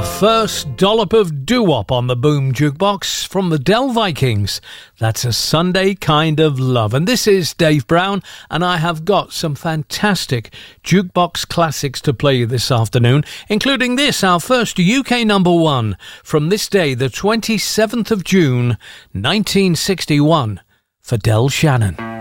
first dollop of doo-wop on the Boom Jukebox from the Del Vikings. That's A Sunday Kind of Love. And this is Dave Brown, and I have got some fantastic jukebox classics to play you this afternoon, including this, our first UK number one from this day, the 27th of June, 1961, for Del Shannon.